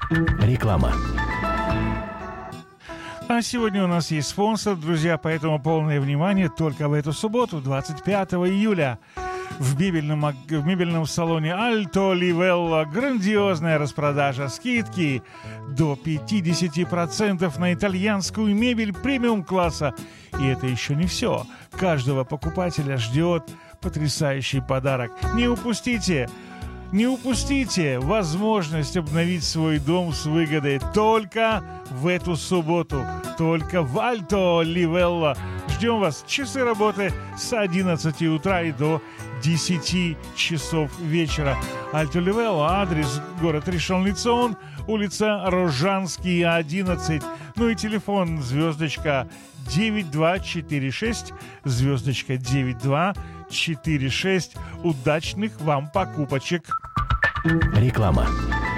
Реклама. А сегодня у нас есть спонсор, друзья, поэтому полное внимание только в эту субботу, 25 июля. В мебельном салоне Alto Livella грандиозная распродажа, скидки до 50% на итальянскую мебель премиум-класса. И это еще не все. Каждого покупателя ждет потрясающий подарок. Не упустите возможность обновить свой дом с выгодой только в эту субботу, только в Alto Livella. Ждем вас. Часы работы с 11 утра и до 10 часов вечера. Alto Livella, адрес город Ришон-ле-Цион, улица Рожанский, 11. Ну и телефон звездочка 9246, звездочка 9246. Удачных вам покупочек. Реклама.